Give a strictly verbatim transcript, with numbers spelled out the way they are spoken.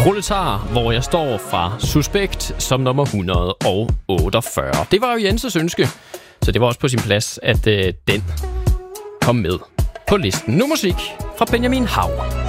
Proletar, hvor jeg står fra Suspekt som nummer et hundrede og otteogfyrre. Det var jo Jenses ønske, så det var også på sin plads, at øh, den kom med på listen. Nu musik fra Benjamin Hav.